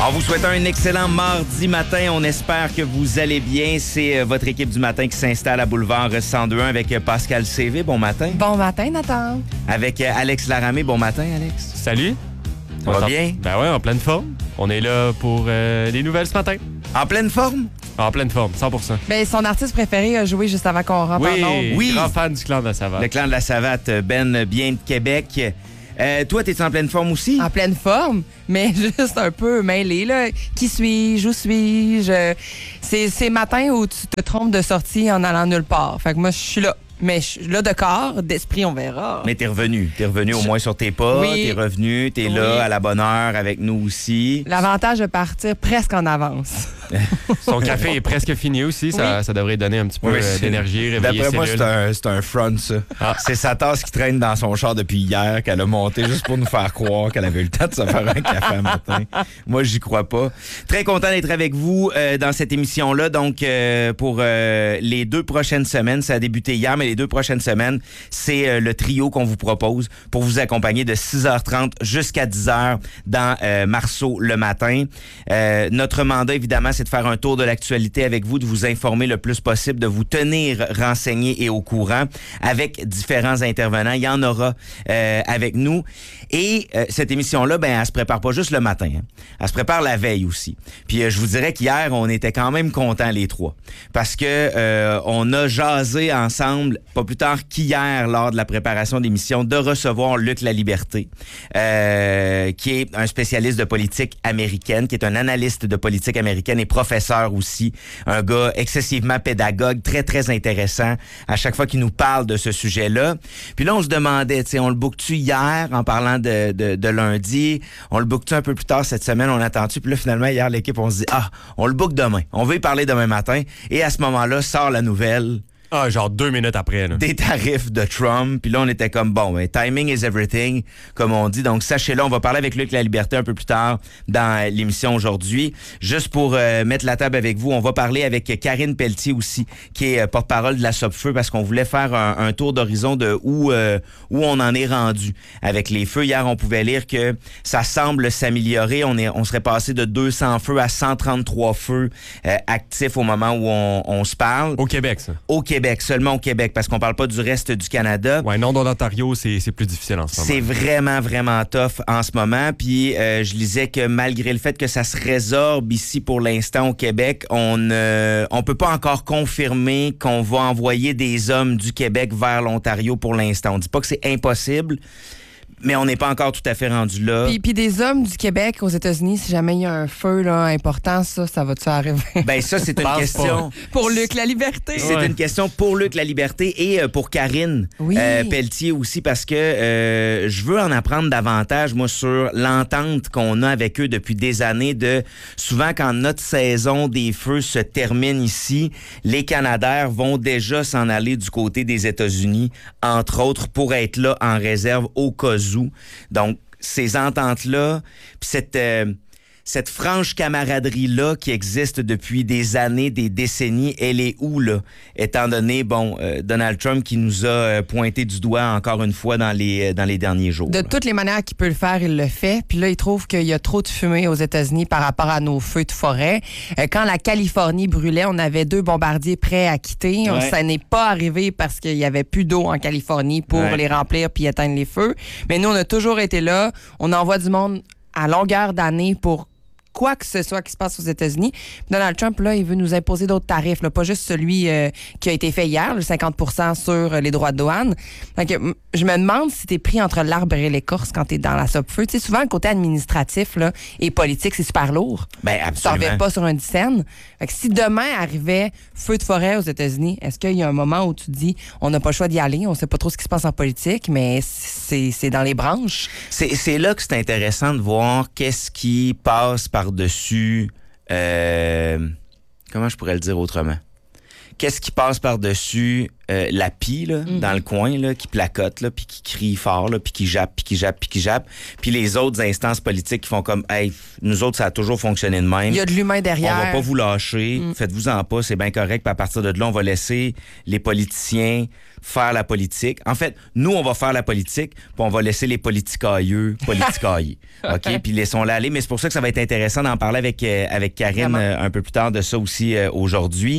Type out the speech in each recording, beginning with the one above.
En vous souhaitant un excellent mardi matin, on espère que vous allez bien. C'est votre équipe du matin qui s'installe à Boulevard 102.1 avec Pascal CV. Bon matin. Bon matin, Nathan. Avec Alex Laramé. Bon matin, Alex. Salut. Ça va bien? Ben ouais, en pleine forme. On est là pour les nouvelles ce matin. En pleine forme? En pleine forme, 100%. Ben, son artiste préféré a joué juste avant qu'on rentre en ondes. Oui, grand fan du Clan de la Savate. Le Clan de la Savate, Ben bien de Québec. Toi, t'es en pleine forme aussi? En pleine forme, mais juste un peu mêlé, là. Qui suis-je? Où suis-je? C'est matin où tu te trompes de sortie en allant nulle part. Fait que moi, je suis là. Mais je suis là de corps, d'esprit, on verra. Mais t'es revenu. T'es revenu au moins sur tes pas. Oui. T'es revenu. T'es là à la bonne heure avec nous aussi. L'avantage de partir presque en avance. Son café est presque fini aussi. Ça devrait donner un petit peu d'énergie, réveiller D'après moi, cellules. c'est un front, ça. Ah. C'est sa tasse qui traîne dans son char depuis hier, qu'elle a monté juste pour nous faire croire qu'elle avait eu le temps de se faire un café un matin. Moi, j'y crois pas. Très content d'être avec vous dans cette émission-là. Donc, pour les 2 prochaines semaines, ça a débuté hier, mais les 2 prochaines semaines, c'est le trio qu'on vous propose pour vous accompagner de 6h30 jusqu'à 10h dans Marceau le matin. Notre mandat, évidemment, c'est de faire un tour de l'actualité avec vous, de vous informer le plus possible, de vous tenir renseignés et au courant avec différents intervenants. Il y en aura avec nous. Et cette émission-là, ben, elle se prépare pas juste le matin. Hein. Elle se prépare la veille aussi. Puis je vous dirais qu'hier, on était quand même contents les 3. Parce que on a jasé ensemble, pas plus tard qu'hier, lors de la préparation d'émission, de recevoir Luc Laliberté, qui est un spécialiste de politique américaine, qui est un analyste de politique américaine et professeur aussi. Un gars excessivement pédagogue, très, très intéressant à chaque fois qu'il nous parle de ce sujet-là. Puis là, on se demandait, tu sais, on le book-tu hier en parlant de lundi? On le book-tu un peu plus tard cette semaine? On attend-tu? Puis là, finalement, hier, l'équipe, on se dit, on le book demain. On veut y parler demain matin. Et à ce moment-là, sort la nouvelle. Ah, genre 2 minutes après. Là. Des tarifs de Trump. Puis là, on était comme, bon, ben, timing is everything, comme on dit. Donc, sachez-le, on va parler avec Luc Laliberté un peu plus tard dans l'émission aujourd'hui. Juste pour mettre la table avec vous, on va parler avec Karine Pelletier aussi, qui est porte-parole de la Sopfeu, parce qu'on voulait faire un tour d'horizon de où on en est rendu avec les feux. Hier, on pouvait lire que ça semble s'améliorer. On serait passé de 200 feux à 133 feux actifs au moment où on se parle. Au Québec, ça. Au Québec, seulement au Québec, parce qu'on parle pas du reste du Canada. Ouais, non, dans l'Ontario, c'est plus difficile en ce moment. C'est vraiment, vraiment tough en ce moment. Puis je lisais que malgré le fait que ça se résorbe ici pour l'instant au Québec, on peut pas encore confirmer qu'on va envoyer des hommes du Québec vers l'Ontario pour l'instant. On dit pas que c'est impossible, mais on n'est pas encore tout à fait rendu là. Puis des hommes du Québec aux États-Unis, si jamais il y a un feu là, important, ça va-tu arriver? Ben ça, c'est une question. Pour Luc Laliberté. C'est une question pour Luc Laliberté et pour Karine Pelletier aussi, parce que je veux en apprendre davantage, moi, sur l'entente qu'on a avec eux depuis des années de souvent quand notre saison des feux se termine ici, les Canadaires vont déjà s'en aller du côté des États-Unis, entre autres, pour être là en réserve au cas où. Donc, ces ententes-là, puis cette franche camaraderie-là qui existe depuis des années, des décennies, elle est où, là? Étant donné, Donald Trump qui nous a pointé du doigt encore une fois dans les derniers jours. De toutes les manières qu'il peut le faire, il le fait. Puis là, il trouve qu'il y a trop de fumée aux États-Unis par rapport à nos feux de forêt. Quand la Californie brûlait, on avait 2 bombardiers prêts à quitter. Ouais. Ça n'est pas arrivé parce qu'il y avait plus d'eau en Californie pour les remplir puis éteindre les feux. Mais nous, on a toujours été là. On envoie du monde à longueur d'année pour quoi que ce soit qui se passe aux États-Unis. Donald Trump, là, il veut nous imposer d'autres tarifs, là, pas juste celui qui a été fait hier, le 50% sur les droits de douane. Donc, je me demande si t'es pris entre l'arbre et l'écorce quand t'es dans la Sopfeu. Tu sais, souvent, le côté administratif là, et politique, c'est super lourd. Ben, Tu absolument. t'en reviens pas sur un dixaine. Fait que si demain arrivait feu de forêt aux États-Unis, est-ce qu'il y a un moment où tu dis, on n'a pas le choix d'y aller, on sait pas trop ce qui se passe en politique, mais c'est dans les branches? C'est là que c'est intéressant de voir qu'est-ce qui passe par-dessus... comment je pourrais le dire autrement? Qu'est-ce qui passe par-dessus la pie là, dans le coin là, qui placote, là, puis qui crie fort, là, puis qui jappe, puis les autres instances politiques qui font comme « Hey, nous autres, ça a toujours fonctionné de même. Il y a de l'humain derrière. On va pas vous lâcher. Faites-vous-en pas, c'est bien correct. Puis à partir de là, on va laisser les politiciens faire la politique. En fait, nous, on va faire la politique, puis on va laisser les politicailleux politicailler. OK? Puis laissons-la aller. Mais c'est pour ça que ça va être intéressant d'en parler avec Karine un peu plus tard de ça aussi aujourd'hui.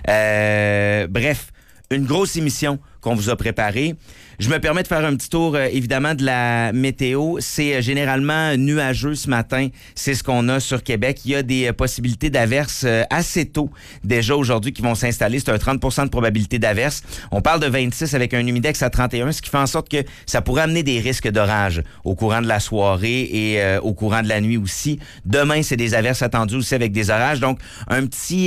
Bref, une grosse émission qu'on vous a préparée. Je me permets de faire un petit tour, évidemment, de la météo. C'est généralement nuageux ce matin. C'est ce qu'on a sur Québec. Il y a des possibilités d'averses assez tôt déjà aujourd'hui qui vont s'installer. C'est un 30 % de probabilité d'averses. On parle de 26 avec un humidex à 31, ce qui fait en sorte que ça pourrait amener des risques d'orage au courant de la soirée et au courant de la nuit aussi. Demain, c'est des averses attendues aussi avec des orages. Donc, un petit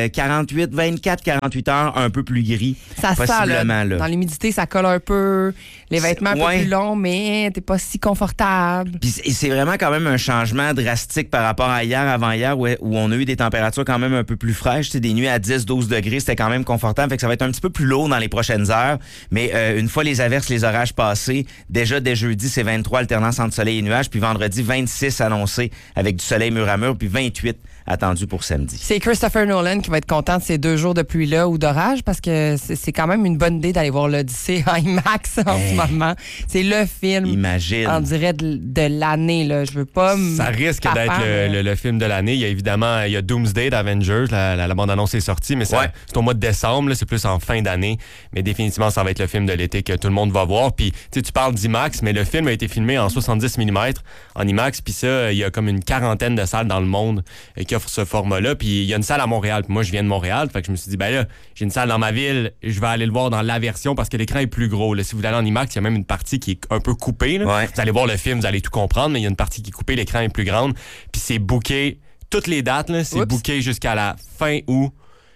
24-48 heures un peu plus gris. Ça possiblement, sent, là. Dans l'humidité, ça colle un peu. Les vêtements un peu plus longs, mais t'es pas si confortable. Puis c'est vraiment quand même un changement drastique par rapport à hier, avant-hier, où on a eu des températures quand même un peu plus fraîches. Des nuits à 10-12 degrés, c'était quand même confortable. Fait que ça va être un petit peu plus lourd dans les prochaines heures. Mais une fois les averses, les orages passés, déjà dès jeudi, c'est 23 alternance entre soleil et nuages. Puis vendredi, 26 annoncés avec du soleil mur à mur. Puis 28 attendu pour samedi. C'est Christopher Nolan qui va être content de ces 2 jours de pluie-là ou d'orage parce que c'est quand même une bonne idée d'aller voir l'Odyssée en IMAX en ce moment. C'est le film, imagine, on dirait de l'année. Là. Je veux pas ça risque d'être le film de l'année. Il y a évidemment Doomsday d'Avengers. La bande-annonce est sortie, mais c'est au mois de décembre. Là, c'est plus en fin d'année. Mais définitivement, ça va être le film de l'été que tout le monde va voir. Puis tu parles d'IMAX, mais le film a été filmé en 70 mm en IMAX. Puis ça, il y a comme une quarantaine de salles dans le monde qui offrent ce format-là. Puis il y a une salle à Montréal. Puis moi, je viens de Montréal. Fait que je me suis dit, ben là, j'ai une salle dans ma ville. Je vais aller le voir dans la version parce que l'écran est plus gros. Là, si vous allez en IMAX, il y a même une partie qui est un peu coupée. Là. Ouais. Vous allez voir le film, vous allez tout comprendre, mais il y a une partie qui est coupée, l'écran est plus grande. Puis c'est booké, toutes les dates, là, c'est booké jusqu'à la fin août.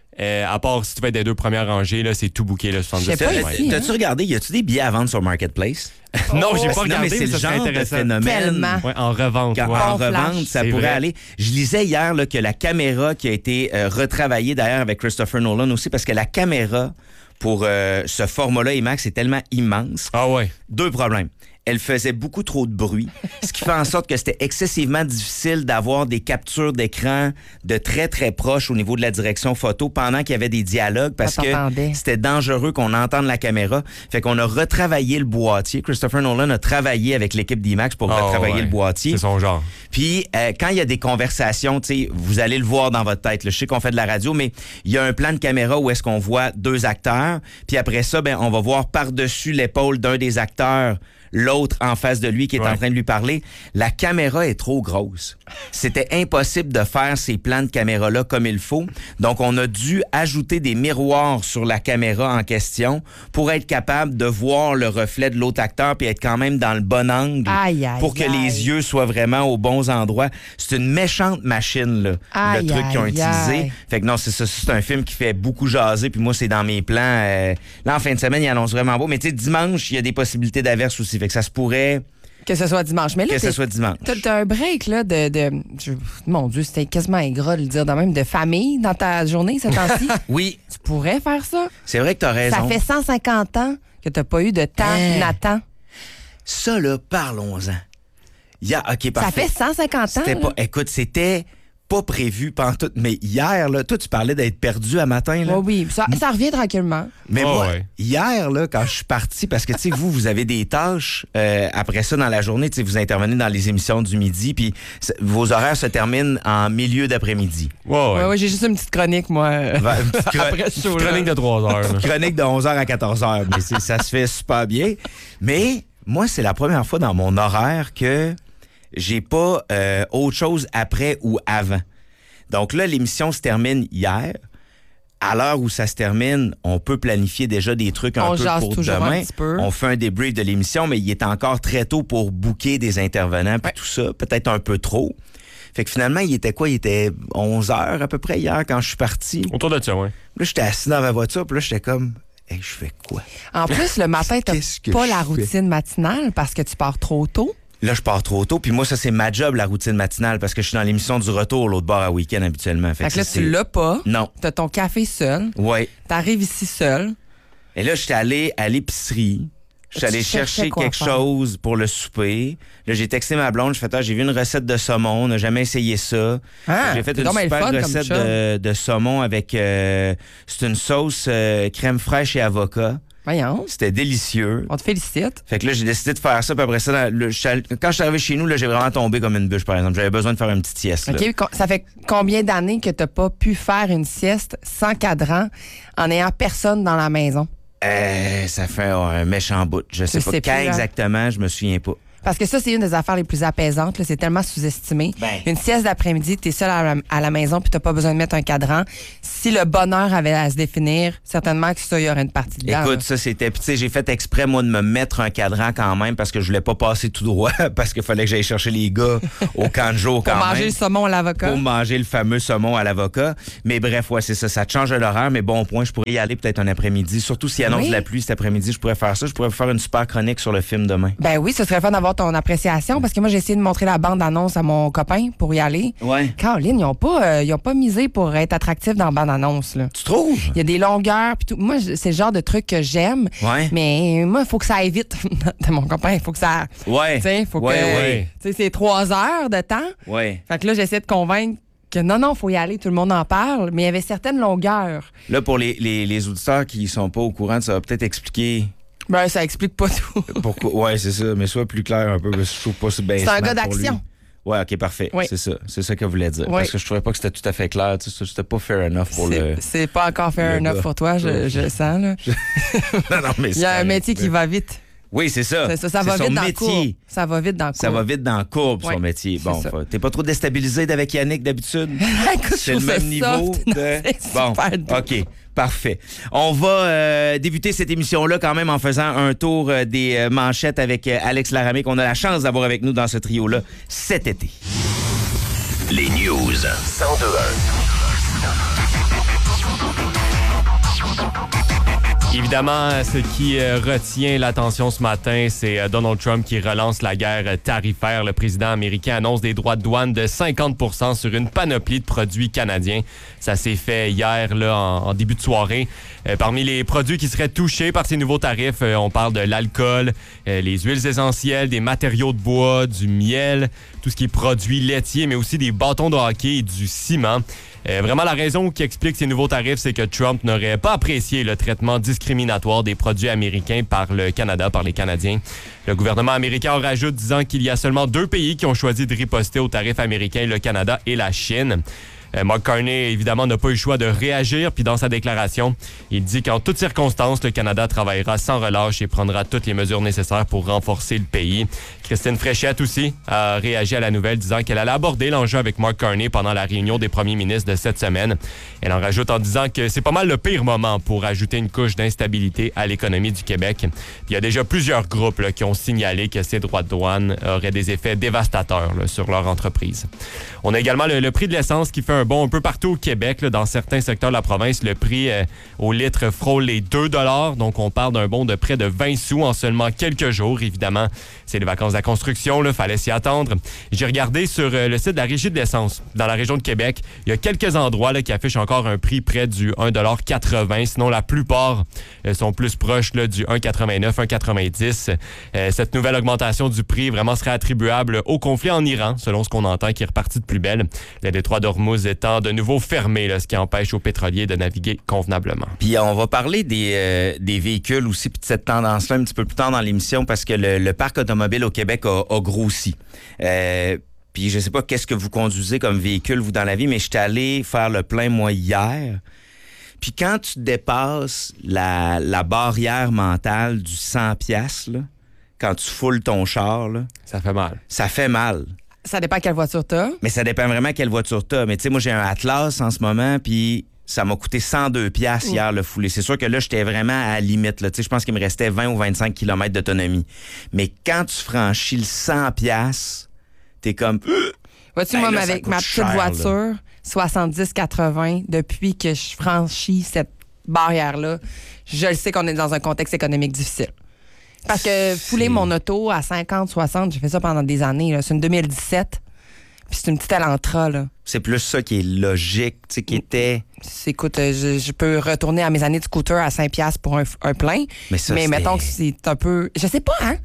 À part si tu vas être des 2 premières rangées, là, c'est tout booké, 70. T'as-tu regardé, y a-tu des billets à vendre sur Marketplace? Non, j'ai pas regardé, mais c'est le genre de phénomène. Ouais, en revente. En revente, ça pourrait aller. Je lisais hier là, que la caméra qui a été retravaillée d'ailleurs avec Christopher Nolan aussi, parce que la caméra pour ce format-là IMAX est tellement immense. Ah ouais. 2 problèmes. Elle faisait beaucoup trop de bruit, ce qui fait en sorte que c'était excessivement difficile d'avoir des captures d'écran de très, très proches au niveau de la direction photo pendant qu'il y avait des dialogues parce que c'était dangereux qu'on entende la caméra. Fait qu'on a retravaillé le boîtier. Christopher Nolan a travaillé avec l'équipe d'IMAX pour retravailler le boîtier. C'est son genre. Puis, quand il y a des conversations, tu sais, vous allez le voir dans votre tête. Là. Je sais qu'on fait de la radio, mais il y a un plan de caméra où est-ce qu'on voit 2 acteurs. Puis après ça, on va voir par-dessus l'épaule d'un des acteurs l'autre en face de lui qui est en train de lui parler. La caméra est trop grosse. C'était impossible de faire ces plans de caméra-là comme il faut. Donc, on a dû ajouter des miroirs sur la caméra en question pour être capable de voir le reflet de l'autre acteur puis être quand même dans le bon angle pour que les yeux soient vraiment aux bons endroits. C'est une méchante machine, là, le truc qu'ils ont utilisé. Fait que non, c'est ça. C'est un film qui fait beaucoup jaser puis moi, c'est dans mes plans. Là, en fin de semaine, il annonce vraiment beau. Mais tu sais, dimanche, il y a des possibilités d'averse aussi. Fait que ça se pourrait... Que ce soit dimanche. Mais là, que ce soit dimanche. T'as un break, là, mon Dieu, c'était quasiment ingrat de le dire de même, de famille dans ta journée, ce temps-ci. Oui. Tu pourrais faire ça. C'est vrai que t'as raison. Ça fait 150 ans que t'as pas eu de temps, Nathan. Ça, là, parlons-en. OK, parfait. Ça fait 150 ans. Écoute, c'était pas prévu pantoute. Mais hier, là, toi, tu parlais d'être perdu à matin. Là. Oui, ça revient tranquillement. Mais moi, hier, là, quand je suis parti, parce que, tu sais, vous avez des tâches après ça dans la journée, tu sais, vous intervenez dans les émissions du midi, puis vos horaires se terminent en milieu d'après-midi. Oui, j'ai juste une petite chronique, moi. Une petite chronique de 3 heures. Une chronique de 11h à 14h, mais ça se fait super bien. Mais moi, c'est la première fois dans mon horaire que j'ai pas autre chose après ou avant. Donc là, l'émission se termine hier. À l'heure où ça se termine, on peut planifier déjà des trucs un peu pour demain. On fait un débrief de l'émission, mais il est encore très tôt pour booker des intervenants puis tout ça. Peut-être un peu trop. Fait que finalement, il était quoi? Il était 11h à peu près hier quand je suis parti. Autour de ça, oui. Là, j'étais assis dans ma voiture, puis là, j'étais comme... Hey, je fais quoi? En plus, le matin, t'as pas la routine matinale parce que tu pars trop tôt. Là, je pars trop tôt. Puis moi, ça, c'est ma job, la routine matinale, parce que je suis dans l'émission du retour, l'autre bord à week-end habituellement. Fait que là, tu l'as pas. Non. T'as ton café seul. Oui. T'arrives ici seul. Et là, j'étais allé à l'épicerie. Je suis allé chercher quelque chose pour le souper. Là, j'ai texté ma blonde. Je fais, j'ai vu une recette de saumon. On n'a jamais essayé ça. J'ai fait une super recette de saumon avec... c'est une sauce crème fraîche et avocat. Voyons. C'était délicieux. On te félicite. Fait que là, j'ai décidé de faire ça. Puis après ça, quand je suis arrivé chez nous, là, j'ai vraiment tombé comme une bûche, par exemple. J'avais besoin de faire une petite sieste. Là. OK. Ça fait combien d'années que tu n'as pas pu faire une sieste sans cadran en n'ayant personne dans la maison? Ça fait un méchant bout. Je sais pas quand exactement, je me souviens pas. Parce que ça, c'est une des affaires les plus apaisantes. Là. C'est tellement sous-estimé. Une sieste d'après-midi, tu es seul à la maison puis tu n'as pas besoin de mettre un cadran. Si le bonheur avait à se définir, certainement que ça, il y aurait une partie dedans. Écoute, là. ça, c'était... Puis, tu sais, j'ai fait exprès, moi, de me mettre un cadran quand même parce que je voulais pas passer tout droit parce qu'il fallait que j'aille chercher les gars au camp de jour quand même. Pour manger le saumon à l'avocat. Pour manger le fameux saumon à l'avocat. Mais bref, ouais, c'est ça. Ça te change l'horaire, mais bon point, je pourrais y aller peut-être un après-midi. Surtout s'il annonce de la pluie cet après-midi, je pourrais faire ça. Je pourrais faire une super chronique sur le film demain. Ben oui, ce serait fun d'avoir ton appréciation parce que moi, j'ai essayé de montrer la bande-annonce à mon copain pour y aller. Ouais. Caroline, ils ont pas misé pour être attractifs dans la bande-annonce. Là. Tu trouves? Il y a des longueurs puis tout. Moi, c'est le genre de truc que j'aime. Ouais. Mais moi, il faut que ça aille vite. De mon copain, il faut que ça... Ouais. Tu sais, faut que... Tu sais, c'est 3 heures de temps. Ouais. Fait que là, j'essaie de convaincre que non, faut y aller, tout le monde en parle, mais il y avait certaines longueurs. Là, pour les auditeurs qui sont pas au courant, ça va peut-être expliquer... Ben, ça explique pas tout. Pourquoi? Ouais, c'est ça. Mais sois plus clair un peu, parce que je trouve pas ça bien. C'est un gars d'action. Ouais, OK, parfait. Oui. C'est ça. C'est ça qu'elle voulait dire. Oui. Parce que je trouvais pas que c'était tout à fait clair. Tu sais, c'était pas fair enough pour le... C'est pas encore fair enough pour toi, je sens, là. non, mais il y a un métier qui va vite. Oui, c'est ça. Ça va vite dans le courbe. Ça va vite dans le courbe. Ça va vite dans le courbe, son métier. Bon, t'es pas trop déstabilisé avec Yannick d'habitude? Écoute, c'est le même niveau de... Bon, OK. Parfait. On va débuter cette émission-là quand même en faisant un tour des manchettes avec Alex Laramé, qu'on a la chance d'avoir avec nous dans ce trio-là cet été. Les news 102.1. Évidemment, ce qui retient l'attention ce matin, c'est Donald Trump qui relance la guerre tarifaire. Le président américain annonce des droits de douane de 50% sur une panoplie de produits canadiens. Ça s'est fait hier là, en début de soirée. Parmi les produits qui seraient touchés par ces nouveaux tarifs, on parle de l'alcool, les huiles essentielles, des matériaux de bois, du miel, tout ce qui est produits laitiers, mais aussi des bâtons de hockey et du ciment. Vraiment, la raison qui explique ces nouveaux tarifs, c'est que Trump n'aurait pas apprécié le traitement discriminatoire des produits américains par le Canada, par les Canadiens. Le gouvernement américain en rajoute disant qu'il y a seulement 2 pays qui ont choisi de riposter aux tarifs américains, le Canada et la Chine. Mark Carney, évidemment, n'a pas eu le choix de réagir. Puis dans sa déclaration, il dit qu'en toutes circonstances, le Canada travaillera sans relâche et prendra toutes les mesures nécessaires pour renforcer le pays. Christine Fréchette aussi a réagi à la nouvelle, disant qu'elle allait aborder l'enjeu avec Mark Carney pendant la réunion des premiers ministres de cette semaine. Elle en rajoute en disant que c'est pas mal le pire moment pour ajouter une couche d'instabilité à l'économie du Québec. Puis il y a déjà plusieurs groupes là, qui ont signalé que ces droits de douane auraient des effets dévastateurs là, sur leur entreprise. On a également le prix de l'essence qui fait un bond un peu partout au Québec. Là, dans certains secteurs de la province, le prix au litre frôle les 2 $. Donc, on parle d'un bond de près de 20 sous en seulement quelques jours. Évidemment, c'est les vacances de la construction. Il fallait s'y attendre. J'ai regardé sur le site de la Régie de l'essence dans la région de Québec. Il y a quelques endroits là, qui affichent encore un prix près du 1,80 $. Sinon, la plupart sont plus proches là, du 1,89 1,90 Cette nouvelle augmentation du prix vraiment serait attribuable au conflit en Iran, selon ce qu'on entend, qui est reparti de plus belle. Le détroit d'Ormuz étant de nouveau fermé, là, ce qui empêche aux pétroliers de naviguer convenablement. Puis on va parler des véhicules aussi, puis de cette tendance-là un petit peu plus tard dans l'émission, parce que le parc automobile au Québec a grossi. Puis je sais pas qu'est-ce que vous conduisez comme véhicule, vous, dans la vie, mais j'étais allé faire le plein, moi, hier. Puis quand tu dépasses la barrière mentale du 100$, là, quand tu foules ton char, là, ça fait mal. Ça fait mal. Ça dépend quelle voiture t'as. Mais ça dépend vraiment quelle voiture t'as. Mais tu sais, moi, j'ai un Atlas en ce moment, puis ça m'a coûté 102$ hier le fouler. C'est sûr que là, j'étais vraiment à la limite. Tu sais, je pense qu'il me restait 20 ou 25 km d'autonomie. Mais quand tu franchis le 100$, t'es comme... Vois-tu, moi, avec ma petite voiture, 70-80, depuis que je franchis cette barrière-là, je le sais qu'on est dans un contexte économique difficile. Parce que fouler mon auto à 50-60, j'ai fait ça pendant des années. Là. C'est une 2017, puis c'est une petite Elantra. Là. C'est plus ça qui est logique, tu sais, qui était... Écoute, je peux retourner à mes années de scooter à 5$ pour un plein. Mais mettons que c'est un peu... Je sais pas, hein?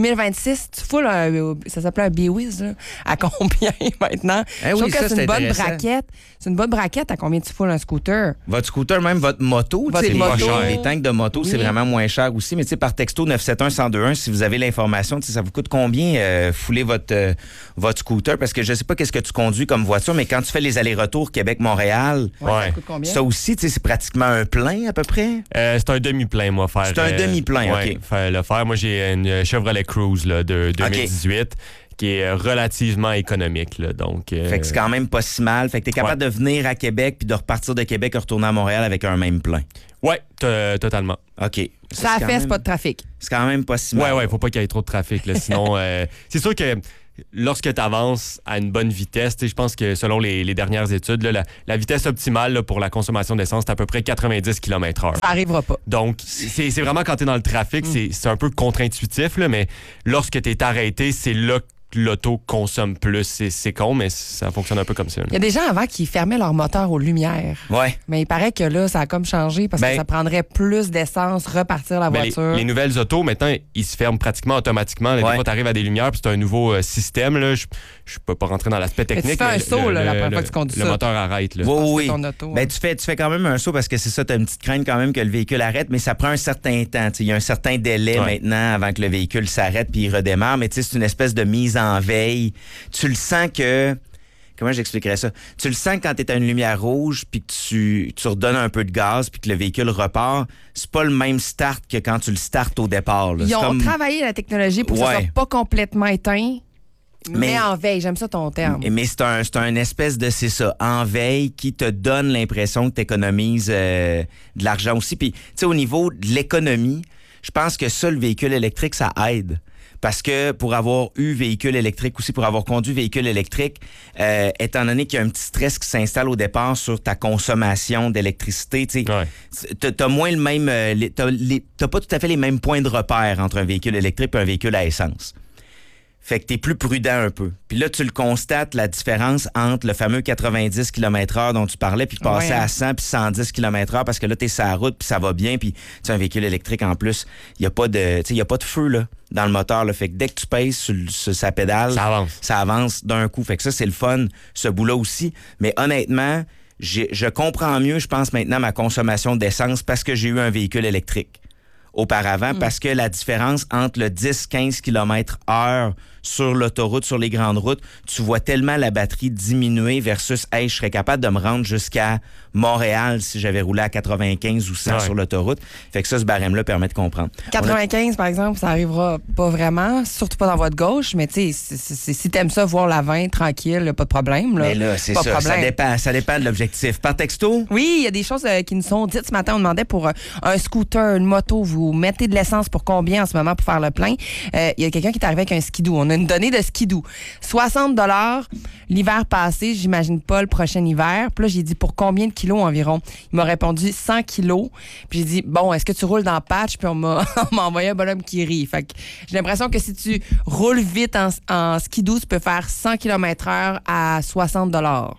2026, tu fous, ça s'appelait un B-Wiz, là. À combien maintenant? Je trouve que c'est une bonne braquette. C'est une bonne braquette à combien tu fous un scooter? Votre scooter, même votre moto, les tanks de moto, c'est vraiment moins cher aussi. Mais tu sais, par texto 971-1021, si vous avez l'information, ça vous coûte combien fouler votre scooter? Parce que je sais pas qu'est-ce que tu conduis comme voiture, mais quand tu fais les allers-retours Québec-Montréal... Ça coûte combien? Ça aussi, c'est pratiquement un plein à peu près? C'est un demi-plein, moi, faire. C'est un demi-plein, OK. Le faire. Moi, j'ai une Chevrolet Cruze là, de 2018 qui est relativement économique. Là, donc, fait que c'est quand même pas si mal. Fait que t'es capable de venir à Québec puis de repartir de Québec et retourner à Montréal avec un même plein. Oui, totalement. OK. Ça a fait, c'est pas de trafic. C'est quand même pas si mal. Oui, faut pas qu'il y ait trop de trafic. Là, sinon, c'est sûr que lorsque tu avances à une bonne vitesse, je pense que selon les dernières études, là, la vitesse optimale là, pour la consommation d'essence, c'est à peu près 90 km/h. Ça arrivera pas. Donc, c'est vraiment quand tu es dans le trafic, c'est un peu contre-intuitif, là, mais lorsque tu es arrêté, c'est là que l'auto consomme plus. C'est con, mais ça fonctionne un peu comme ça. Il y a des gens avant qui fermaient leur moteur aux lumières. Ouais. Mais il paraît que là, ça a comme changé parce que ça prendrait plus d'essence, repartir la voiture. Les nouvelles autos, maintenant, ils se ferment pratiquement automatiquement. Des fois, tu arrives à des lumières, puis c'est un nouveau système. Là. Je peux pas rentrer dans l'aspect technique. Mais tu fais un saut la première fois que tu conduis ça. Le moteur arrête. Là. Oui. Ton auto, tu fais quand même un saut parce que c'est ça, tu as une petite crainte quand même que le véhicule arrête, mais ça prend un certain temps. Il y a un certain délai maintenant avant que le véhicule s'arrête puis il redémarre. Mais c'est une espèce de mise en veille. Tu le sens que... Comment j'expliquerais ça? Tu le sens que quand tu es à une lumière rouge puis que tu redonnes un peu de gaz puis que le véhicule repart, c'est pas le même start que quand tu le startes au départ. Là. Ils ont travaillé la technologie pour que ça soit pas complètement éteint, mais en veille. J'aime ça ton terme. Mais c'est un espèce de, c'est ça, en veille qui te donne l'impression que tu économises de l'argent aussi. Puis, tu sais, au niveau de l'économie, je pense que ça, le véhicule électrique, ça aide. Parce que pour avoir eu véhicule électrique aussi, pour avoir conduit véhicule électrique, étant donné qu'il y a un petit stress qui s'installe au départ sur ta consommation d'électricité, tu sais, t'as moins le même, t'as pas tout à fait les mêmes points de repère entre un véhicule électrique et un véhicule à essence. Fait que t'es plus prudent un peu. Puis là, tu le constates, la différence entre le fameux 90 km/h dont tu parlais, puis passer à 100 puis 110 km/h parce que là, t'es sur la route puis ça va bien. Puis tu sais, un véhicule électrique, en plus, il n'y a pas de feu là, dans le moteur. Là. Fait que dès que tu pèses sur sa pédale, ça avance d'un coup. Fait que ça, c'est le fun, ce bout-là aussi. Mais honnêtement, je comprends mieux, je pense maintenant, ma consommation d'essence parce que j'ai eu un véhicule électrique auparavant, parce que la différence entre le 10-15 km/h sur l'autoroute, sur les grandes routes, tu vois tellement la batterie diminuer versus « Hey, je serais capable de me rendre jusqu'à Montréal si j'avais roulé à 95 ou 100 sur l'autoroute. » Fait que ça, ce barème-là permet de comprendre. 95, par exemple, ça arrivera pas vraiment, surtout pas dans votre gauche, mais tu sais, si t'aimes ça, voir la 20 tranquille, pas de problème. Là. Mais là, c'est ça, ça dépend de l'objectif. Par texto? Oui, il y a des choses qui nous sont dites ce matin. On demandait pour un scooter, une moto, vous mettez de l'essence pour combien en ce moment pour faire le plein? Il y a quelqu'un qui est arrivé avec un skidoo. On a une donnée de skidoo. 60 $ l'hiver passé, j'imagine pas le prochain hiver. Puis là, j'ai dit pour combien de kilos environ? Il m'a répondu 100 kilos. Puis j'ai dit, bon, est-ce que tu roules dans le patch? Puis on m'a envoyé un bonhomme qui rit. Fait que j'ai l'impression que si tu roules vite en skidoo, tu peux faire 100 km/h à 60 $.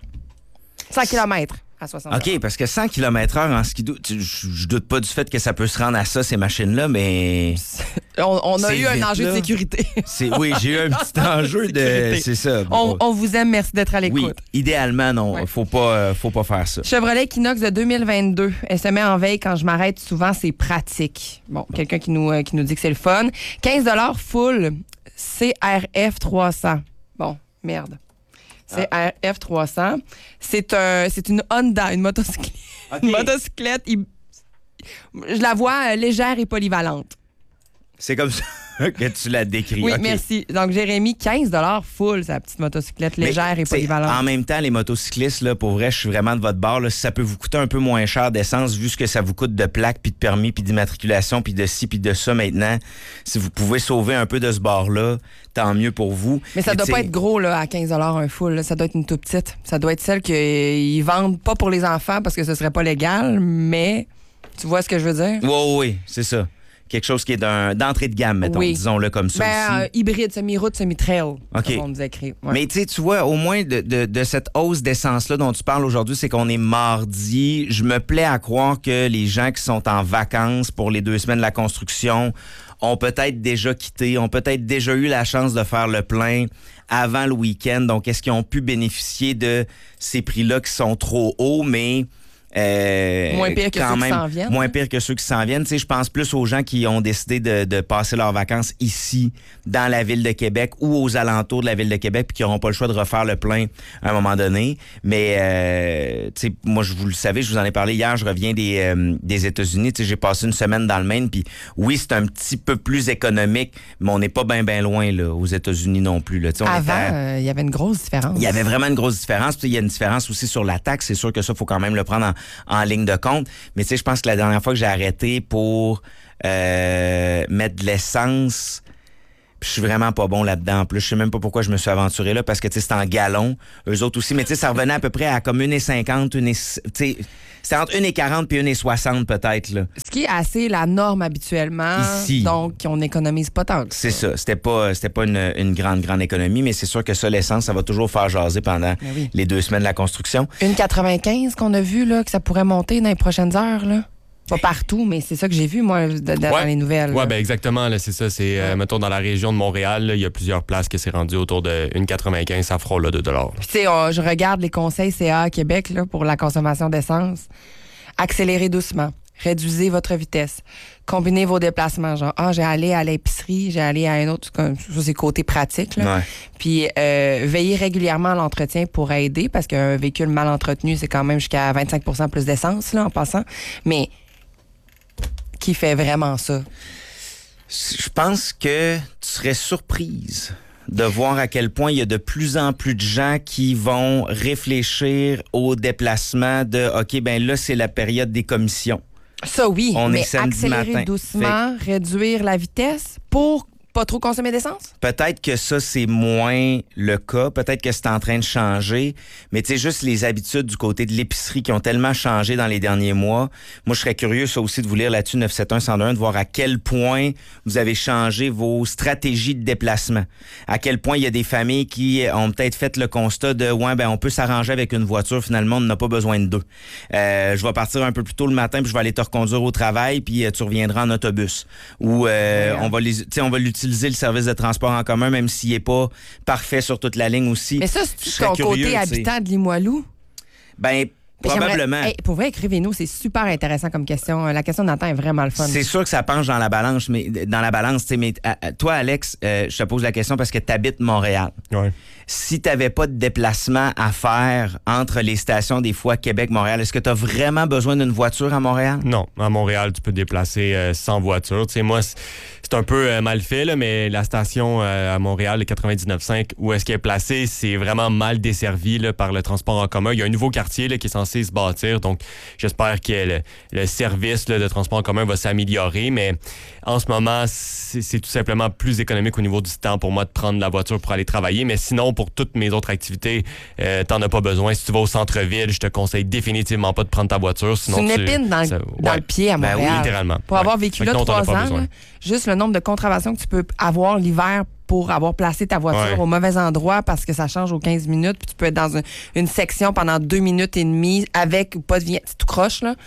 100 km à 60 $. OK, parce que 100 km/h en skidoo, je doute pas du fait que ça peut se rendre à ça, ces machines-là, mais... On a eu un enjeu de sécurité. Oui, j'ai eu un petit enjeu de... C'est ça. On vous aime, merci d'être à l'écoute. Oui, idéalement, non. Ouais. Faut pas faire ça. Chevrolet Equinox de 2022. Elle se met en veille quand je m'arrête souvent, c'est pratique. Bon, quelqu'un qui nous dit que c'est le fun. 15 $ full CRF 300. Bon, merde. CRF 300. C'est une Honda, une motocyclette. Okay. Une motocyclette, je la vois légère et polyvalente. C'est comme ça que tu la décris. Oui, okay. Merci. Donc, Jérémy, 15 $ full, sa petite motocyclette légère et polyvalente. En même temps, les motocyclistes, là, pour vrai, je suis vraiment de votre bord. Là, si ça peut vous coûter un peu moins cher d'essence, vu ce que ça vous coûte de plaques, puis de permis, puis d'immatriculation, puis de ci, puis de ça maintenant, si vous pouvez sauver un peu de ce bord-là, tant mieux pour vous. Mais ça doit pas être gros là, à 15 $ un full. Là. Ça doit être une toute petite. Ça doit être celle qu'ils vendent pas pour les enfants parce que ce serait pas légal, mais tu vois ce que je veux dire? Oui, c'est ça. quelque chose qui est d'entrée de gamme, mettons, disons-le comme ça aussi. Hybride, semi-route, semi-trail, OK. comme on nous écrit. Ouais. Mais tu vois, au moins de cette hausse d'essence-là dont tu parles aujourd'hui, c'est qu'on est mardi. Je me plais à croire que les gens qui sont en vacances pour les 2 semaines de la construction ont peut-être déjà quitté, ont peut-être déjà eu la chance de faire le plein avant le week-end. Donc, est-ce qu'ils ont pu bénéficier de ces prix-là qui sont trop hauts, mais... moins pire que ceux qui s'en viennent. Moins pire que ceux qui s'en viennent. Tu sais, je pense plus aux gens qui ont décidé de passer leurs vacances ici, dans la ville de Québec ou aux alentours de la ville de Québec, puis qui n'auront pas le choix de refaire le plein à un moment donné. Mais, tu sais, moi, vous le savez, je vous en ai parlé hier, je reviens des États-Unis. Tu sais, j'ai passé une semaine dans le Maine, puis oui, c'est un petit peu plus économique, mais on n'est pas bien loin là, aux États-Unis non plus. Là. Tu sais, avant, il y avait une grosse différence. Il y avait vraiment une grosse différence. Puis il y a une différence aussi sur la taxe. C'est sûr que ça, il faut quand même le prendre en ligne de compte. Mais tu sais, je pense que la dernière fois que j'ai arrêté pour mettre de l'essence, je suis vraiment pas bon là-dedans. En plus, je sais même pas pourquoi je me suis aventuré là, parce que tu sais, c'est en gallons, eux autres aussi. Mais tu sais, ça revenait à peu près à comme 1,50, tu sais, c'était entre 1,40 puis 1,60 peut-être, là. Ce qui est assez la norme habituellement. Ici. Donc, on n'économise pas tant que ça. C'est ça. C'était pas une grande économie, mais c'est sûr que ça, l'essence, ça va toujours faire jaser pendant les 2 semaines de la construction. 1,95 qu'on a vu, là, que ça pourrait monter dans les prochaines heures, là. Pas partout, mais c'est ça que j'ai vu, moi, dans les nouvelles. Oui, ben exactement. Là, c'est ça. C'est, mettons, dans la région de Montréal, il y a plusieurs places que c'est rendu autour de 1,95, ça frôle là, $2. Puis, tu sais, je regarde les conseils CA à Québec là, pour la consommation d'essence. Accélérez doucement. Réduisez votre vitesse. Combinez vos déplacements. Genre, j'ai allé à l'épicerie, j'ai allé à un autre. Ça, c'est côté pratique. Là. Ouais. Puis, veillez régulièrement à l'entretien pour aider, parce qu'un véhicule mal entretenu, c'est quand même jusqu'à 25 % plus d'essence, là, en passant. Mais qui fait vraiment ça? Je pense que tu serais surprise de voir à quel point il y a de plus en plus de gens qui vont réfléchir au déplacement de « OK, ben là, c'est la période des commissions. » Ça, oui, mais samedi accélérer matin. doucement, réduire la vitesse pour pas trop consommer d'essence? Peut-être que ça, c'est moins le cas. Peut-être que c'est en train de changer. Mais tu sais, juste les habitudes du côté de l'épicerie qui ont tellement changé dans les derniers mois. Moi, je serais curieux, ça aussi, de vous lire là-dessus, 971-101, de voir à quel point vous avez changé vos stratégies de déplacement. À quel point il y a des familles qui ont peut-être fait le constat de, on peut s'arranger avec une voiture, finalement, on n'a pas besoin de 2. Je vais partir un peu plus tôt le matin, puis je vais aller te reconduire au travail, puis tu reviendras en autobus. Ou on va l'utiliser le service de transport en commun, même s'il n'est pas parfait sur toute la ligne aussi. Mais ça, c'est ton côté habitant de Limoilou? Ben, probablement. Pour vrai, écrivez-nous, c'est super intéressant comme question. La question de Nathan est vraiment le fun. C'est sûr que ça penche dans la balance, mais toi, Alex, je te pose la question parce que tu habites Montréal. Ouais. Si tu n'avais pas de déplacement à faire entre les stations des fois Québec-Montréal, est-ce que tu as vraiment besoin d'une voiture à Montréal? Non. À Montréal, tu peux te déplacer sans voiture. Tu sais, moi, c'est un peu mal fait, là, mais la station à Montréal, le 99.5, où est-ce qu'elle est placée, c'est vraiment mal desservi là, par le transport en commun. Il y a un nouveau quartier là, qui est censé se bâtir, donc j'espère que le service là, de transport en commun va s'améliorer, mais en ce moment, c'est tout simplement plus économique au niveau du temps pour moi de prendre la voiture pour aller travailler, mais sinon, pour toutes mes autres activités, t'en as pas besoin. Si tu vas au centre-ville, je te conseille définitivement pas de prendre ta voiture. Sinon, c'est une épine dans le pied à Montréal. Ben oui, littéralement. Pour avoir vécu là 3 ans, là, juste le nombre de contraventions que tu peux avoir l'hiver pour avoir placé ta voiture au mauvais endroit parce que ça change aux 15 minutes, puis tu peux être dans une section pendant 2 minutes et demie avec ou pas de vignette. C'est tout croche, là.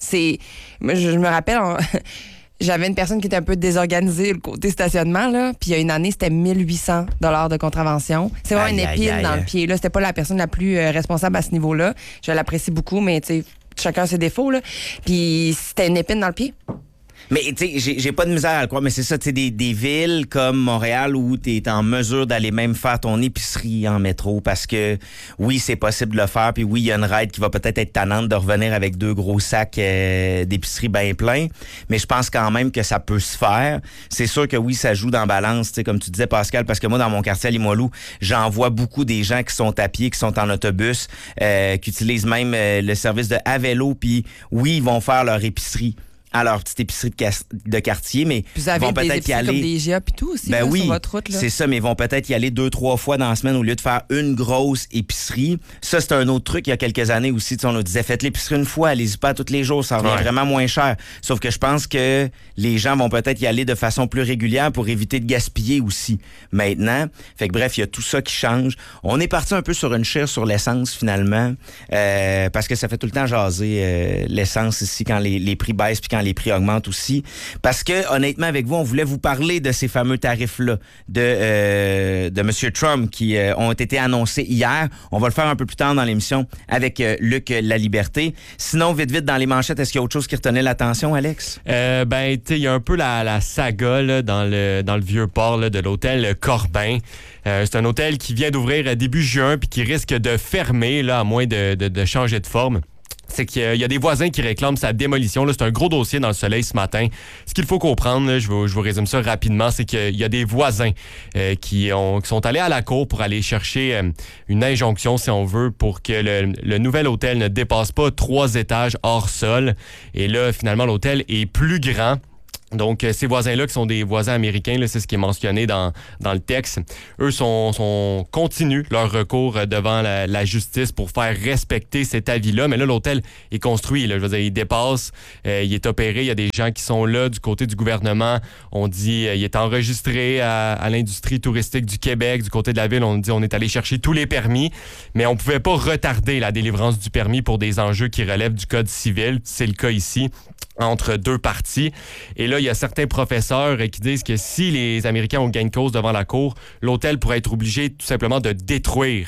Je me rappelle... J'avais une personne qui était un peu désorganisée le côté stationnement, là. Puis il y a une année, c'était 1800 $ de contravention. C'est vraiment une épine dans le pied, là. C'était pas la personne la plus responsable à ce niveau-là. Je l'apprécie beaucoup, mais tu sais, chacun ses défauts, là. Puis c'était une épine dans le pied. Mais tu sais, j'ai pas de misère à le croire, mais c'est ça, tu sais, des villes comme Montréal où tu es en mesure d'aller même faire ton épicerie en métro parce que oui, c'est possible de le faire, puis oui, il y a une ride qui va peut-être être tannante de revenir avec 2 gros sacs d'épicerie bien pleins, mais je pense quand même que ça peut se faire. C'est sûr que oui, ça joue dans la balance, tu sais, comme tu disais, Pascal, parce que moi, dans mon quartier à Limoilou, j'en vois beaucoup des gens qui sont à pied, qui sont en autobus, qui utilisent même le service de à vélo, puis oui, ils vont faire leur épicerie à leur petite épicerie de quartier, mais Puis vous avez vont des peut-être y épiceries aller. comme des IGA puis tout aussi Ben là, oui, sur votre route. Là. c'est ça, mais ils vont peut-être y aller 2-3 fois dans la semaine au lieu de faire une grosse épicerie. Ça, c'est un autre truc il y a quelques années aussi. On nous disait, faites l'épicerie une fois, allez-y pas tous les jours, ça revient vraiment moins cher. Sauf que je pense que les gens vont peut-être y aller de façon plus régulière pour éviter de gaspiller aussi maintenant. Fait que bref, il y a tout ça qui change. On est parti un peu sur une chire sur l'essence finalement, parce que ça fait tout le temps jaser l'essence ici quand les prix baissent puis quand les prix augmentent aussi. Parce que honnêtement, avec vous, on voulait vous parler de ces fameux tarifs-là de M. Trump qui ont été annoncés hier. On va le faire un peu plus tard dans l'émission avec Luc Laliberté. Sinon, vite, dans les manchettes, est-ce qu'il y a autre chose qui retenait l'attention, Alex? Ben, tu sais, il y a un peu la saga là, dans le vieux port là, de l'hôtel Corbin. C'est un hôtel qui vient d'ouvrir début juin puis qui risque de fermer là, à moins de changer de forme. C'est qu'il y a des voisins qui réclament sa démolition. Là, c'est un gros dossier dans le Soleil ce matin. Ce qu'il faut comprendre, là, je vous résume ça rapidement, c'est qu'il y a des voisins qui sont allés à la cour pour aller chercher une injonction, si on veut, pour que le nouvel hôtel ne dépasse pas 3 étages hors sol. Et là, finalement, l'hôtel est plus grand. Donc, ces voisins-là, qui sont des voisins américains, là, c'est ce qui est mentionné dans le texte, eux continuent leur recours devant la justice pour faire respecter cet avis-là. Mais là, l'hôtel est construit. Là, je veux dire, il dépasse, il est opéré. Il y a des gens qui sont là du côté du gouvernement. On dit il est enregistré à l'industrie touristique du Québec. Du côté de la ville, on dit on est allé chercher tous les permis. Mais on pouvait pas retarder la délivrance du permis pour des enjeux qui relèvent du code civil. C'est le cas ici, entre deux parties. Et là, il y a certains professeurs qui disent que si les Américains ont gain de cause devant la cour, l'hôtel pourrait être obligé tout simplement de détruire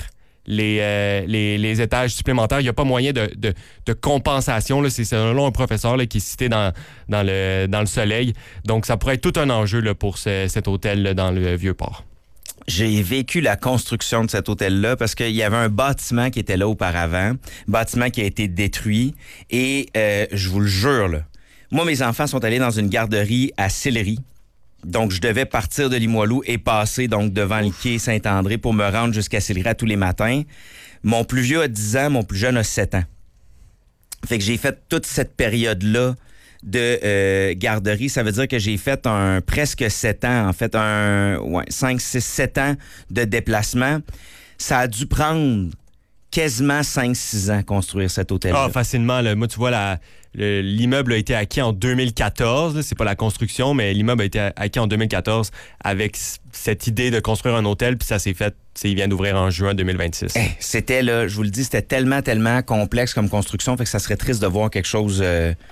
les étages supplémentaires. Il n'y a pas moyen de compensation. Là. C'est selon un professeur là, qui est cité dans le Soleil. Donc, ça pourrait être tout un enjeu là, pour cet hôtel là, dans le Vieux-Port. J'ai vécu la construction de cet hôtel-là parce qu'il y avait un bâtiment qui était là auparavant, bâtiment qui a été détruit. Et je vous le jure, là, moi, mes enfants sont allés dans une garderie à Sillery. Donc, je devais partir de Limoilou et passer donc devant le quai Saint-André pour me rendre jusqu'à Sillery tous les matins. Mon plus vieux a 10 ans, mon plus jeune a 7 ans. Fait que j'ai fait toute cette période-là de garderie. Ça veut dire que j'ai fait presque 7 ans, en fait, 5, 6, 7 ans de déplacement. Ça a dû prendre quasiment 5-6 ans construire cet hôtel-là. Ah, facilement. Là. Moi, tu vois, l'immeuble a été acquis en 2014. Là. C'est pas la construction, mais l'immeuble a été acquis en 2014 avec cette idée de construire un hôtel, puis ça s'est fait. Il vient d'ouvrir en juin 2026. C'était, là, je vous le dis, c'était tellement complexe comme construction, fait que ça serait triste de voir quelque chose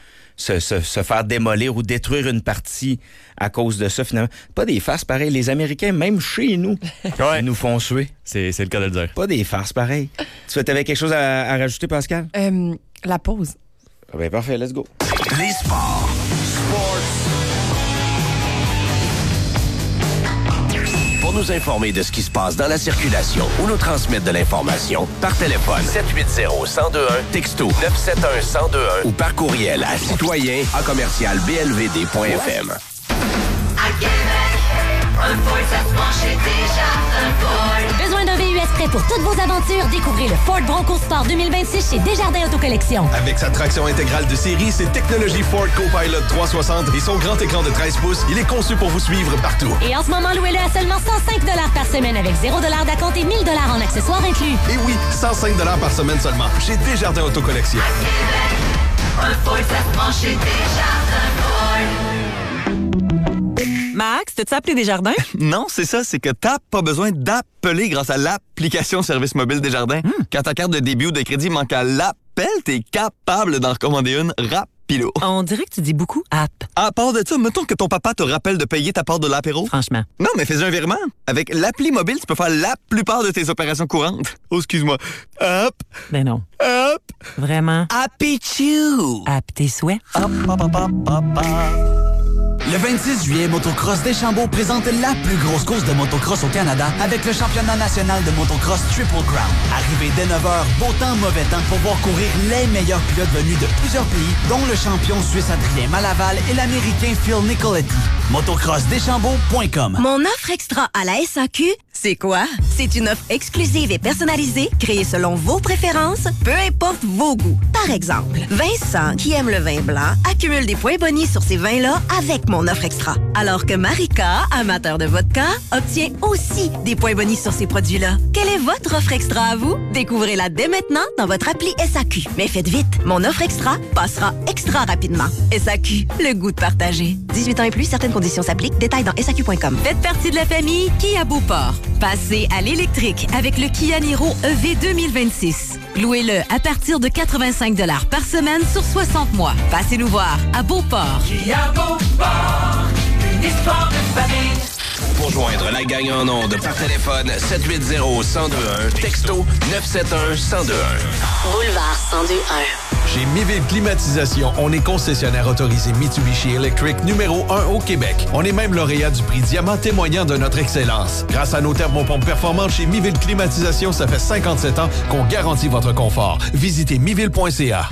se faire démolir ou détruire une partie à cause de ça, finalement. Pas des farces pareilles. Les Américains, même chez nous, ils nous font suer. C'est le cas de le dire. Pas des farces pareilles. Tu avais quelque chose à rajouter, Pascal? La pause. Ben parfait, let's go. Les sports. Pour nous informer de ce qui se passe dans la circulation ou nous transmettre de l'information, par téléphone 780-1021, texto 971-1021 ou par courriel à citoyen@blvd.fm. À Québec, un Ford, ça se branche chez Desjardins Ford. Besoin d'un VUS prêt pour toutes vos aventures? Découvrez le Ford Bronco Sport 2026 chez Desjardins Autocollection. Avec sa traction intégrale de série, ses technologies Ford Copilot 360 et son grand écran de 13 pouces, il est conçu pour vous suivre partout. Et en ce moment, louez-le à seulement 105 $ par semaine avec 0 $ d'acompte et 1 000 $ en accessoires inclus. Et oui, 105 $ par semaine seulement chez Desjardins Autocollection. À Québec, un Ford, ça se branche chez Desjardins Ford. Max, t'as-tu appelé Desjardins? Non, c'est ça, c'est que t'as pas besoin d'appeler grâce à l'application Service mobile Desjardins. Quand ta carte de débit ou de crédit manque à l'appel, t'es capable d'en recommander une rapido. On dirait que tu dis beaucoup app. À part de ça, mettons que ton papa te rappelle de payer ta part de l'apéro. Franchement. Non, mais fais un virement. Avec l'appli mobile, tu peux faire la plupart de tes opérations courantes. Oh, excuse-moi. Hop, Ben non. hop, Vraiment. Happy-choo! App tes souhaits. Hop, hop, hop, hop, hop, hop. Le 26 juillet, Motocross Deschambault présente la plus grosse course de motocross au Canada avec le championnat national de motocross Triple Crown. Arrivé dès 9h, beau temps, mauvais temps pour voir courir les meilleurs pilotes venus de plusieurs pays, dont le champion suisse Adrien Malaval et l'Américain Phil Nicoletti. Motocrossdeschambault.com. Mon offre extra à la SAQ, C'est quoi? C'est une offre exclusive et personnalisée, créée selon vos préférences, peu importe vos goûts. Par exemple, Vincent, qui aime le vin blanc, accumule des points bonus sur ces vins-là avec mon offre extra. Alors que Marika, amateur de vodka, obtient aussi des points bonus sur ces produits-là. Quelle est votre offre extra à vous? Découvrez-la dès maintenant dans votre appli SAQ. Mais faites vite, mon offre extra passera extra rapidement. SAQ, le goût de partager. 18 ans et plus, certaines conditions s'appliquent. Détails dans SAQ.com. Faites partie de la famille Kia Beauport. Passez à l'électrique avec le Kia Niro EV 2026. Louez-le à partir de 85 $ par semaine sur 60 mois. Passez nous voir à Beauport. Kia Beauport, une histoire de famille. Pour joindre la gang en ondes par téléphone, 780-1021, texto 971-1021. Boulevard 1021. Chez Miville Climatisation, on est concessionnaire autorisé Mitsubishi Electric numéro 1 au Québec. On est même lauréat du prix Diamant témoignant de notre excellence. Grâce à nos thermopompes performantes chez Miville Climatisation, ça fait 57 ans qu'on garantit votre confort. Visitez miville.ca.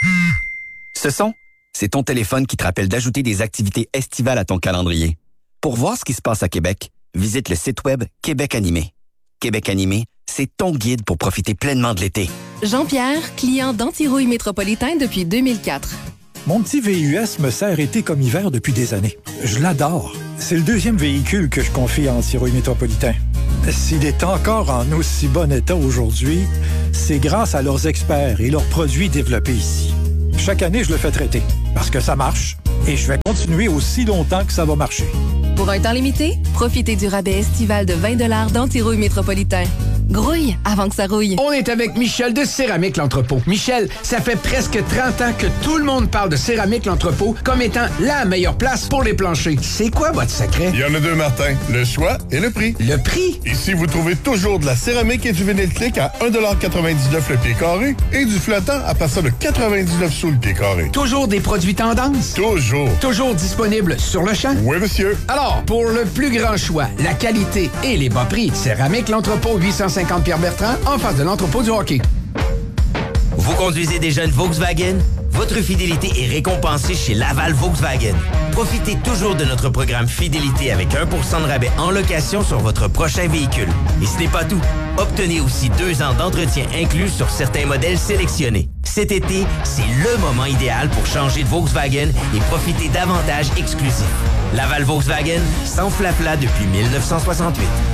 Ce son, c'est ton téléphone qui te rappelle d'ajouter des activités estivales à ton calendrier. Pour voir ce qui se passe à Québec, visite le site web Québec Animé. Québec Animé, c'est ton guide pour profiter pleinement de l'été. Jean-Pierre, client d'Antirouille Métropolitain depuis 2004. Mon petit VUS me sert été comme hiver depuis des années. Je l'adore. C'est le deuxième véhicule que je confie à Antirouille Métropolitain. S'il est encore en aussi bon état aujourd'hui, c'est grâce à leurs experts et leurs produits développés ici. Chaque année, je le fais traiter parce que ça marche et je vais continuer aussi longtemps que ça va marcher. Pour un temps limité, profitez du rabais estival de 20 $ d'Antirouille Métropolitain. Grouille avant que ça rouille. On est avec Michel de Céramique L'Entrepôt. Michel, ça fait presque 30 ans que tout le monde parle de Céramique L'Entrepôt comme étant la meilleure place pour les planchers. C'est quoi votre secret? Il y en a deux, Martin. Le choix et le prix. Le prix? Ici, vous trouvez toujours de la céramique et du vinyle clic à 1,99 $ le pied carré et du flottant à partir de 99 sous le pied carré. Toujours des produits tendances? Toujours. Toujours disponibles sur le champ? Oui, monsieur. Alors, pour le plus grand choix, la qualité et les bas prix, Céramique L'Entrepôt, 850 Pierre-Bertrand, en face de l'entrepôt du hockey. Vous conduisez déjà une Volkswagen? Votre fidélité est récompensée chez Laval Volkswagen. Profitez toujours de notre programme Fidélité avec 1% de rabais en location sur votre prochain véhicule. Et ce n'est pas tout. Obtenez aussi 2 ans d'entretien inclus sur certains modèles sélectionnés. Cet été, c'est le moment idéal pour changer de Volkswagen et profiter d'avantages exclusifs. Laval Volkswagen, sans flafla depuis 1968.